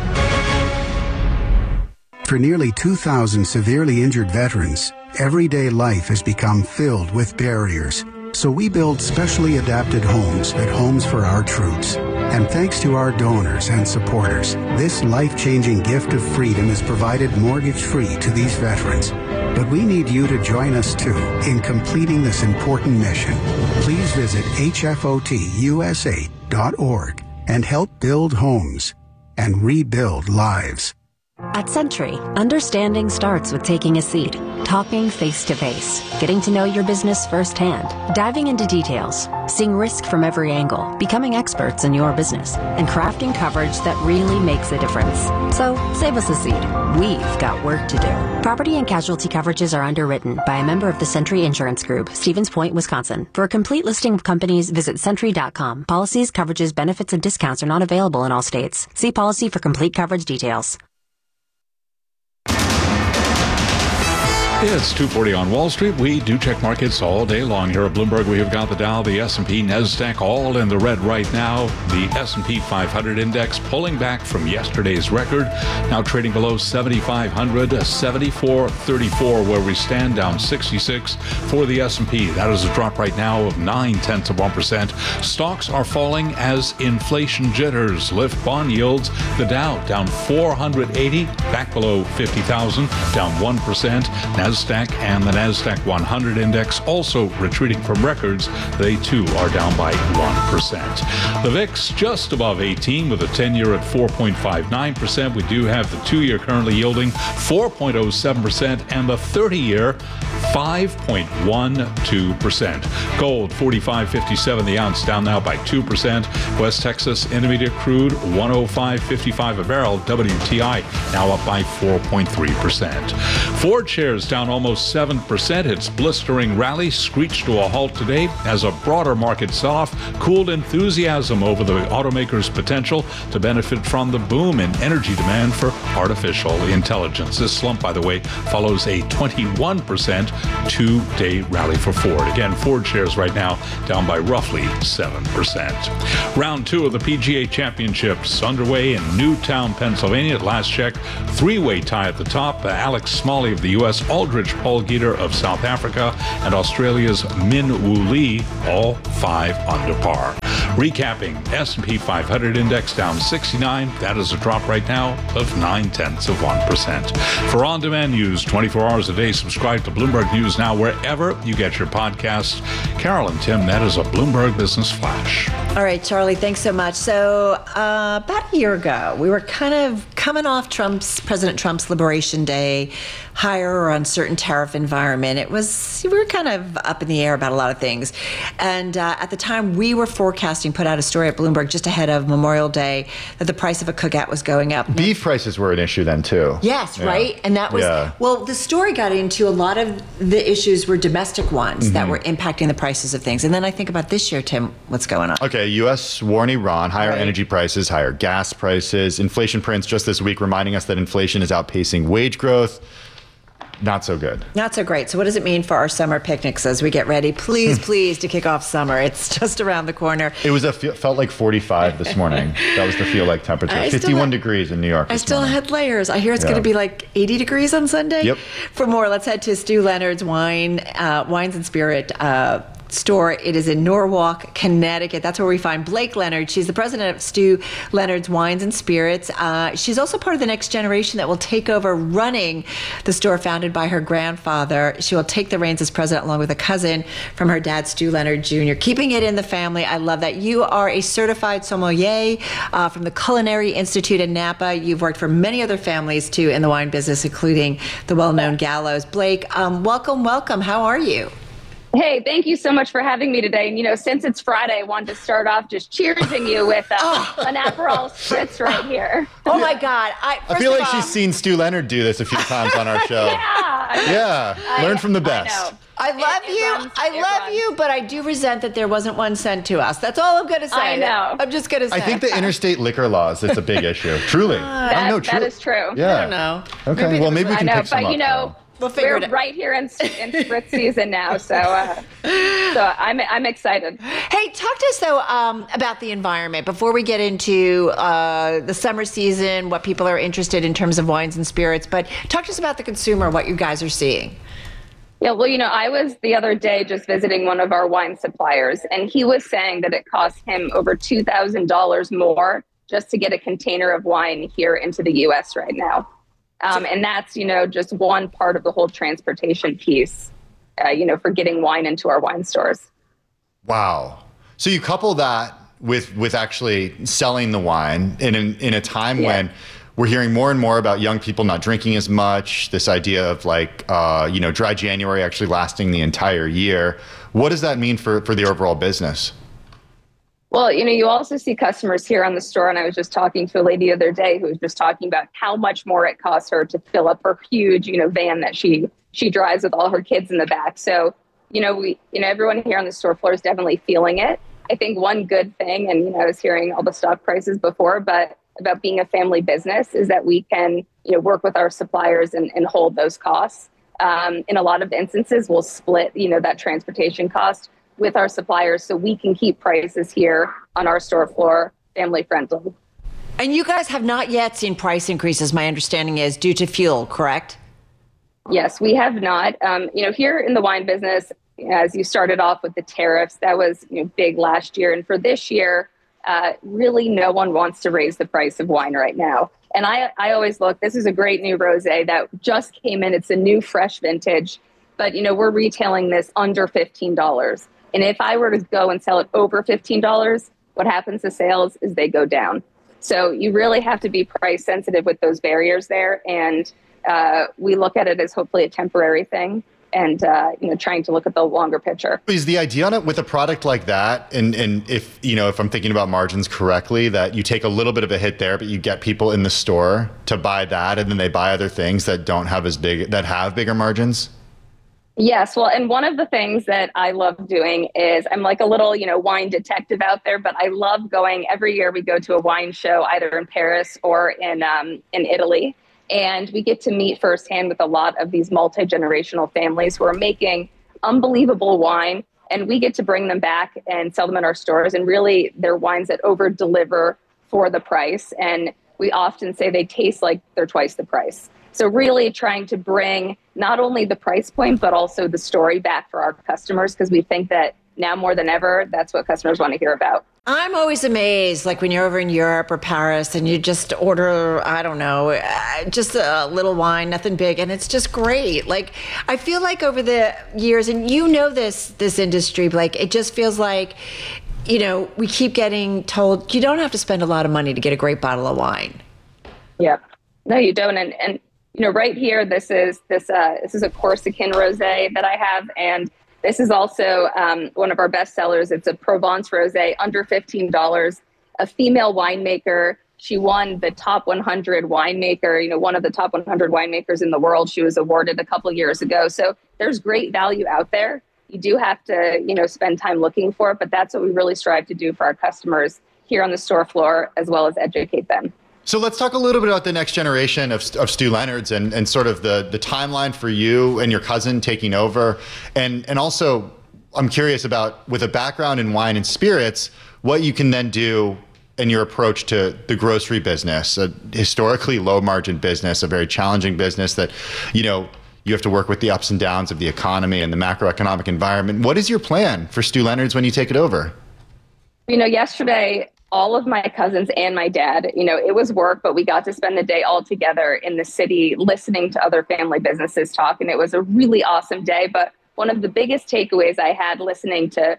For nearly 2,000 severely injured veterans, everyday life has become filled with barriers. So we build specially adapted homes at Homes for Our Troops. And thanks to our donors and supporters, this life-changing gift of freedom is provided mortgage-free to these veterans. But we need you to join us, too, in completing this important mission. Please visit hfotusa.org and help build homes and rebuild lives. At Sentry, understanding starts with taking a seat, talking face-to-face, getting to know your business firsthand, diving into details, seeing risk from every angle, becoming experts in your business, and crafting coverage that really makes a difference. So, save us a seat. We've got work to do. Property and casualty coverages are underwritten by a member of the Sentry Insurance Group, Stevens Point, Wisconsin. For a complete listing of companies, visit Sentry.com. Policies, coverages, benefits, and discounts are not available in all states. See policy for complete coverage details. It's 2:40 on Wall Street. We do check markets all day long here at Bloomberg. We have got the Dow, the S&P, NASDAQ all in the red right now. The S&P 500 index pulling back from yesterday's record, now trading below 7,500, 74.34 where we stand, down 66 for the S&P. That is a drop right now of 0.9%. Stocks are falling as inflation jitters lift bond yields. The Dow down 480, back below 50,000, down 1%. NASDAQ and the NASDAQ 100 index also retreating from records. They too are down by 1%. The VIX just above 18 with a 10-year at 4.59%. We do have the 2-year currently yielding 4.07% and the 30-year 5.12%. Gold 45.57 the ounce, down now by 2%. West Texas Intermediate crude 105.55 a barrel. WTI now up by 4.3%. Ford shares down almost 7%. Its blistering rally screeched to a halt today as a broader market sell-off cooled enthusiasm over the automaker's potential to benefit from the boom in energy demand for artificial intelligence. This slump, by the way, follows a 21% two-day rally for Ford. Again, Ford shares right now down by roughly 7%. Round 2 of the PGA Championships underway in Newtown, Pennsylvania. At last check, three-way tie at the top. Alex Smalley of the U.S., Aldrich Paul Geeter of South Africa, and Australia's Min Woo Lee, all 5 under par. Recapping, S&P 500 index down 69. That is a drop right now of 0.9%. For on-demand news 24 hours a day, subscribe to Bloomberg News Now wherever you get your podcasts. Carol and Tim, that is a Bloomberg Business Flash. All right, Charlie, thanks so much. So about a year ago, we were kind of coming off President Trump's Liberation Day higher or uncertain tariff environment. We were kind of up in the air about a lot of things. And at the time, we were forecasting, put out a story at Bloomberg just ahead of Memorial Day that the price of a cookout was going up. Beef prices were an issue then, too. Yes, yeah. Right? And that was, well, the story got into a lot of the issues were domestic ones that were impacting the prices of things. And then I think about this year, Tim, what's going on? Okay, U.S. war in Iran, higher energy prices, higher gas prices, inflation prints just this week reminding us that inflation is outpacing wage growth. Not so good. Not so great. So what does it mean for our summer picnics as we get ready? Please, to kick off summer. It's just around the corner. It was felt like 45 this morning. That was the feel-like temperature. 51 degrees in New York. I still had layers. I hear it's going to be like 80 degrees on Sunday. Yep. For more, let's head to Stu Leonard's Wines and Spirit store. It is in Norwalk, Connecticut. That's where we find Blake Leonard. She's the president of Stu Leonard's Wines and Spirits. She's also part of the next generation that will take over running the store founded by her grandfather. She will take the reins as president along with a cousin from her dad, Stu Leonard Jr., keeping it in the family. I love that. You are a certified sommelier from the Culinary Institute in Napa. You've worked for many other families, too, in the wine business, including the well-known Gallows. Blake, welcome. How are you? Hey, thank you so much for having me today. And, since it's Friday, I wanted to start off just cheering you with an Aperol Spritz right here. Oh, my God. I feel like she's seen Stu Leonard do this a few times on our show. Learn from the best. I love you, but I do resent that there wasn't one sent to us. That's all I'm going to say. I know. I'm just going to say. I think the interstate liquor laws, it's a big issue. Truly. That is true. Yeah. I don't know. Okay, maybe we can pick some up. We're right here in Spritz season now, so I'm excited. Hey, talk to us, though, about the environment before we get into the summer season, what people are interested in terms of wines and spirits. But talk to us about the consumer, what you guys are seeing. Yeah, well, I was the other day just visiting one of our wine suppliers, and he was saying that it costs him over $2,000 more just to get a container of wine here into the U.S. right now. And that's, just one part of the whole transportation piece, for getting wine into our wine stores. Wow. So you couple that with actually selling the wine in a time when we're hearing more and more about young people not drinking as much, this idea of dry January actually lasting the entire year. What does that mean for the overall business? Well, you also see customers here on the store, and I was just talking to a lady the other day who was just talking about how much more it costs her to fill up her huge, van that she drives with all her kids in the back. So, everyone here on the store floor is definitely feeling it. I think one good thing, and I was hearing all the stock prices before, but about being a family business is that we can, work with our suppliers and hold those costs. in a lot of instances, we'll split, that transportation cost with our suppliers so we can keep prices here on our store floor family friendly. And you guys have not yet seen price increases, my understanding is, due to fuel, correct? Yes, we have not. Here in the wine business, as you started off with the tariffs, that was big last year. And for this year, really no one wants to raise the price of wine right now. And I always look, this is a great new rosé that just came in. It's a new fresh vintage, but we're retailing this under $15. And if I were to go and sell it over $15, what happens to sales is they go down. So you really have to be price sensitive with those barriers there. And we look at it as hopefully a temporary thing and, trying to look at the longer picture. Is the idea on it with a product like that, and if I'm thinking about margins correctly, that you take a little bit of a hit there, but you get people in the store to buy that, and then they buy other things that don't have that have bigger margins? Yes. Well, and one of the things that I love doing is I'm like a little, wine detective out there, but I love going every year. We go to a wine show, either in Paris or in Italy. And we get to meet firsthand with a lot of these multi-generational families who are making unbelievable wine. And we get to bring them back and sell them in our stores. And really, they're wines that over-deliver for the price. And we often say they taste like they're twice the price. So really trying to bring not only the price point, but also the story back for our customers, because we think that now more than ever, that's what customers want to hear about. I'm always amazed, like when you're over in Europe or Paris and you just order, I don't know, just a little wine, nothing big, and it's just great. Like, I feel like over the years, and this industry, like, it just feels like, we keep getting told you don't have to spend a lot of money to get a great bottle of wine. Yeah, no, you don't. And right here, this is a Corsican rosé that I have, and this is also one of our best sellers. It's a Provence rosé, under $15. A female winemaker. She won the top 100 winemaker, one of the top 100 winemakers in the world. She was awarded a couple years ago. So there's great value out there. You do have to, spend time looking for it, but that's what we really strive to do for our customers here on the store floor, as well as educate them. So let's talk a little bit about the next generation of Stew Leonard's and sort of the timeline for you and your cousin taking over. And also, I'm curious about, with a background in wine and spirits, what you can then do in your approach to the grocery business, a historically low margin business, a very challenging business that, you have to work with the ups and downs of the economy and the macroeconomic environment. What is your plan for Stew Leonard's when you take it over? Yesterday, all of my cousins and my dad, it was work, but we got to spend the day all together in the city listening to other family businesses talk. And it was a really awesome day. But one of the biggest takeaways I had listening to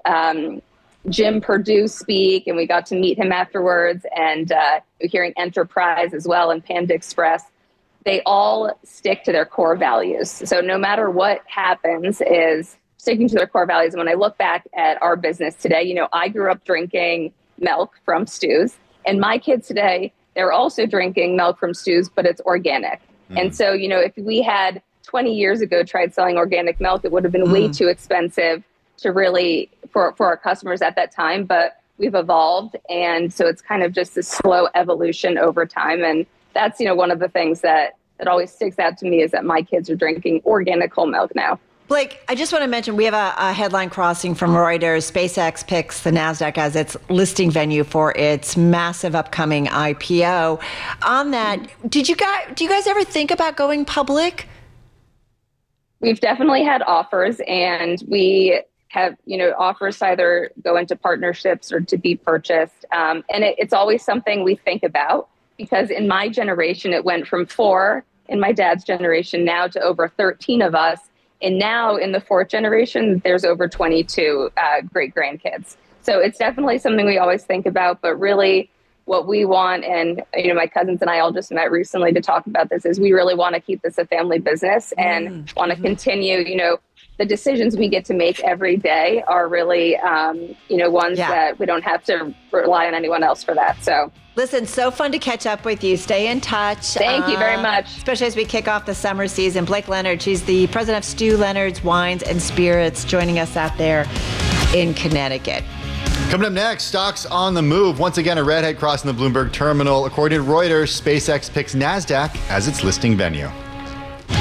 Jim Perdue speak, and we got to meet him afterwards, and hearing Enterprise as well and Panda Express, they all stick to their core values. So no matter what happens is sticking to their core values. And when I look back at our business today, I grew up drinking milk from Stews, and my kids today, they're also drinking milk from Stews, but it's organic. And so, if we had 20 years ago tried selling organic milk, it would have been way too expensive to really for our customers at that time. But we've evolved, and so it's kind of just a slow evolution over time. And that's one of the things that always sticks out to me is that my kids are drinking organic whole milk now. Blake, I just want to mention we have a headline crossing from Reuters. SpaceX picks the NASDAQ as its listing venue for its massive upcoming IPO. On that, do you guys ever think about going public? We've definitely had offers, and we have, offers to either go into partnerships or to be purchased. And it's always something we think about, because in my generation, it went from 4, in my dad's generation now to over 13 of us. And now in the 4th generation, there's over 22 great grandkids. So it's definitely something we always think about, but really what we want, and my cousins and I all just met recently to talk about this, is we really want to keep this a family business and want to continue, the decisions we get to make every day are really, ones that we don't have to rely on anyone else for that. So listen, so fun to catch up with you. Stay in touch. Thank you very much. Especially as we kick off the summer season. Blake Leonard, she's the president of Stew Leonard's Wines and Spirits, joining us out there in Connecticut. Coming up next, stocks on the move. Once again, a redhead crossing the Bloomberg terminal. According to Reuters, SpaceX picks NASDAQ as its listing venue.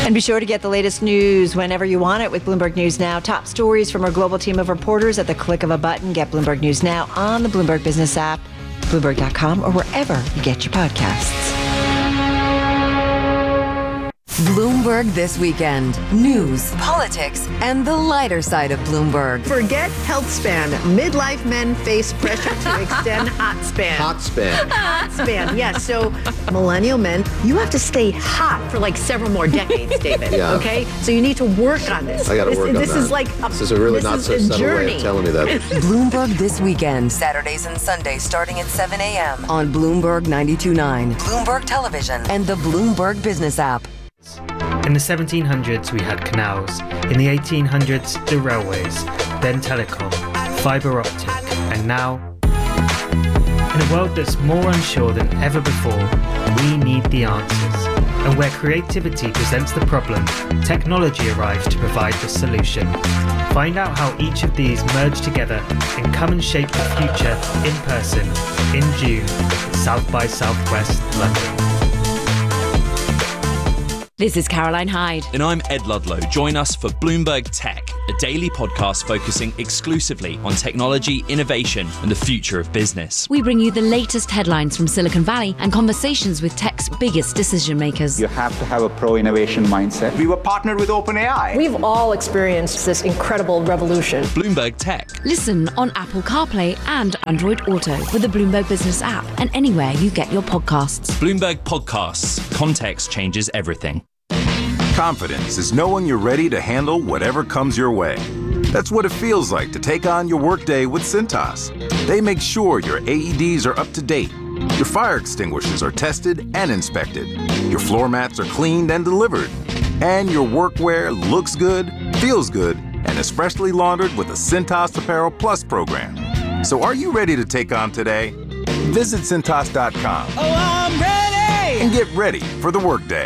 And be sure to get the latest news whenever you want it with Bloomberg News Now. Top stories from our global team of reporters at the click of a button. Get Bloomberg News Now on the Bloomberg Business app, Bloomberg.com, or wherever you get your podcasts. Bloomberg This Weekend. News, politics, and the lighter side of Bloomberg. Forget health span. Midlife men face pressure to extend hot span. Hot span. Hot span, yes. So millennial men, you have to stay hot for like several more decades, David. Yeah. Okay? So you need to work on this. I got to work on that. This is like this is a really not so subtle way of telling me that. Bloomberg This Weekend. Saturdays and Sundays starting at 7 a.m. on Bloomberg 92.9, Bloomberg Television, and the Bloomberg Business app. In the 1700s, we had canals. In the 1800s, the railways, then telecom, fibre optic, and now, in a world that's more unsure than ever before, we need the answers. And where creativity presents the problem, technology arrives to provide the solution. Find out how each of these merge together and come and shape the future in person in June at South by Southwest London. This is Caroline Hyde. And I'm Ed Ludlow. Join us for Bloomberg Tech, a daily podcast focusing exclusively on technology, innovation, and the future of business. We bring you the latest headlines from Silicon Valley and conversations with tech's biggest decision makers. You have to have a pro-innovation mindset. We were partnered with OpenAI. We've all experienced this incredible revolution. Bloomberg Tech. Listen on Apple CarPlay and Android Auto with the Bloomberg Business app and anywhere you get your podcasts. Bloomberg Podcasts. Context changes everything. Confidence is knowing you're ready to handle whatever comes your way. That's what it feels like to take on your workday with Cintas. They make sure your AEDs are up to date, your fire extinguishers are tested and inspected, your floor mats are cleaned and delivered, and your workwear looks good, feels good, and is freshly laundered with the Cintas Apparel Plus program. So are you ready to take on today? Visit Cintas.com. Oh, I'm ready! And get ready for the workday.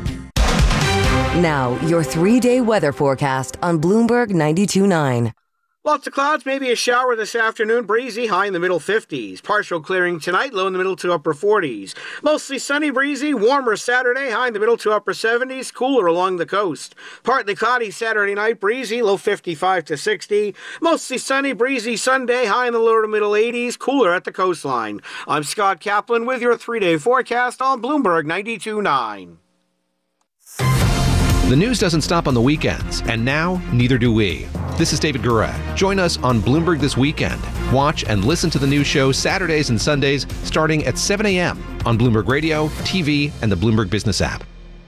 Now, your 3-day weather forecast on Bloomberg 92.9. Lots of clouds, maybe a shower this afternoon. Breezy, high in the middle 50s. Partial clearing tonight, low in the middle to upper 40s. Mostly sunny, breezy, warmer Saturday, high in the middle to upper 70s. Cooler along the coast. Partly cloudy Saturday night, breezy, low 55 to 60. Mostly sunny, breezy Sunday, high in the lower to middle 80s. Cooler at the coastline. I'm Scott Kaplan with your 3-day forecast on Bloomberg 92.9. The news doesn't stop on the weekends, and now neither do we. This is David Gura. Join us on Bloomberg This Weekend. Watch and listen to the news show Saturdays and Sundays starting at 7 a.m. on Bloomberg Radio, TV, and the Bloomberg Business app.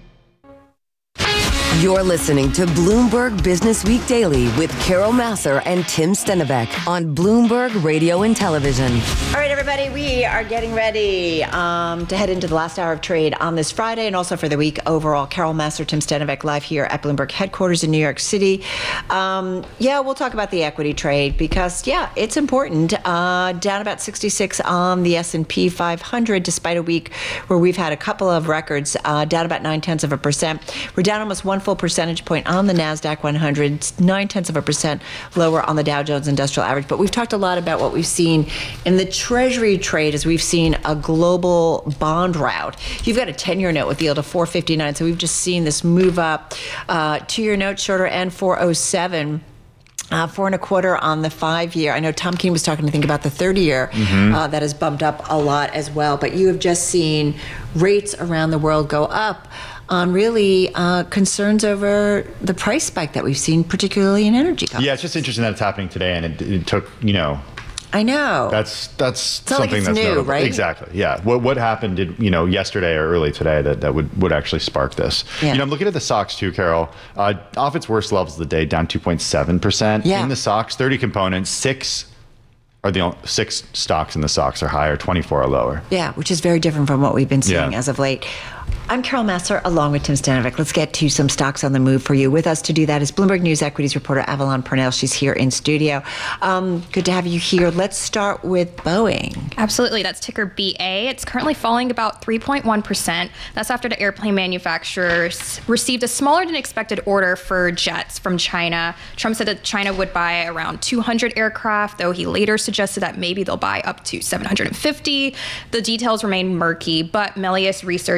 You're listening to Bloomberg Business Week Daily with Carol Massar and Tim Stenivek on Bloomberg Radio and Television. All right, everybody, we are getting ready to head into the last hour of trade on this Friday and also for the week overall. Carol Massar, Tim Stenivek live here at Bloomberg headquarters in New York City. We'll talk about the equity trade because, it's important. Down about 66 on the S&P 500 despite a week where we've had a couple of records, down about 0.9%. We're down almost 1 full percentage point on the NASDAQ 100, 0.9% lower on the Dow Jones Industrial Average. But we've talked a lot about what we've seen in the Treasury trade as we've seen a global bond rout. You've got a 10-year note with the yield of 4.59, so we've just seen this move up. 2-year note shorter end 4.07. 4.25 on the 5-year. I know Tom Keene was talking, I think, about the 30-year. That has bumped up a lot as well. But you have just seen rates around the world go up on really concerns over the price spike that we've seen, particularly in energy companies. Yeah, it's just interesting that it's happening today, and it took, I know. That's something like it's that's new, notable. right? Exactly. Yeah. What happened yesterday or early today that would actually spark this? Yeah. I'm looking at the SOX too, Carol. Off its worst levels of the day, down 2.7%. Yeah. In the SOX, 30 components, 6 stocks in the SOX are higher, 24 are lower. Yeah, which is very different from what we've been seeing as of late. I'm Carol Massar, along with Tim Stenivek. Let's get to some stocks on the move for you. With us to do that is Bloomberg News equities reporter Avalon Purnell. She's here in studio. Good to have you here. Let's start with Boeing. Absolutely. That's ticker BA. It's currently falling about 3.1%. That's after the airplane manufacturers received a smaller than expected order for jets from China. Trump said that China would buy around 200 aircraft, though he later suggested that maybe they'll buy up to 750. The details remain murky, but Melius Research is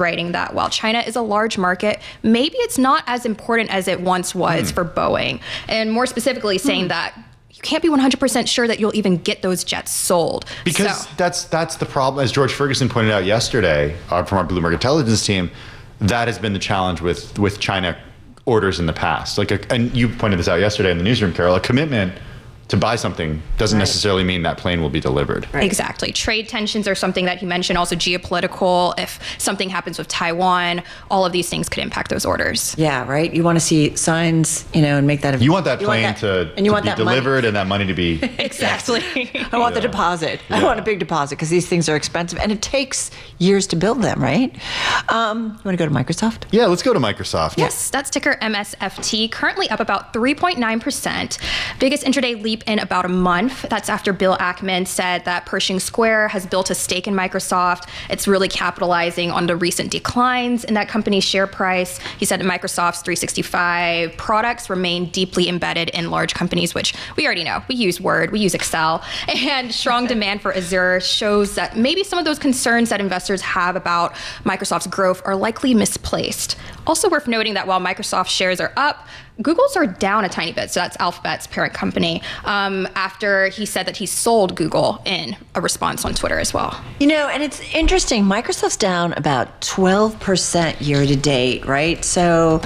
writing that while China is a large market, maybe it's not as important as it once was for Boeing. And more specifically saying that you can't be 100% sure that you'll even get those jets sold. Because that's the problem, as George Ferguson pointed out yesterday from our Bloomberg Intelligence team. That has been the challenge with China orders in the past. And you pointed this out yesterday in the newsroom, Carol. A commitment to buy something doesn't necessarily mean that plane will be delivered. Right. Exactly. Trade tensions are something that he mentioned, also geopolitical. If something happens with Taiwan, all of these things could impact those orders. Yeah, right. You want to see signs, and make that. You want that plane to be delivered and that money to be. Exactly. I want the deposit. I want a big deposit because these things are expensive and it takes years to build them, right? You want to go to Microsoft? Yeah, let's go to Microsoft. Yes, that's ticker MSFT, currently up about 3.9%. Biggest intraday leap in about a month. That's after Bill Ackman said that Pershing Square has built a stake in Microsoft. It's really capitalizing on the recent declines in that company's share price. He said that Microsoft's 365 products remain deeply embedded in large companies, which we already know. We use Word, we use Excel, and strong demand for Azure shows that maybe some of those concerns that investors have about Microsoft's growth are likely misplaced. Also worth noting that while Microsoft shares are up, Google's are down a tiny bit. So that's Alphabet's parent company, after he said that he sold Google in a response on Twitter as well. And it's interesting. Microsoft's down about 12% year to date, right? So,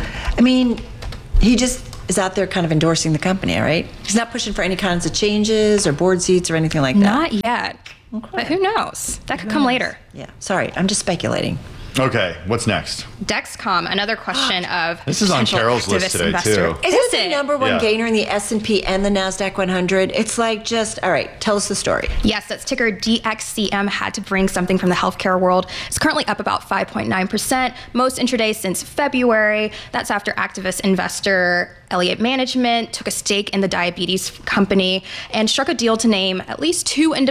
he just is out there kind of endorsing the company, right? He's not pushing for any kinds of changes or board seats or anything like that. Not yet. Okay. But who knows? That could come later. Yeah. Sorry, I'm just speculating. Okay, what's next? Dexcom, another question of this is on Carol's list today too. Is this the number one gainer in the S&P and the NASDAQ 100? It's like all right, tell us the story. Yes, that's ticker DXCM. Had to bring something from the healthcare world. It's currently up about 5.9%, most intraday since February. That's after activist investor Elliott Management took a stake in the diabetes company and struck a deal to name at least two independent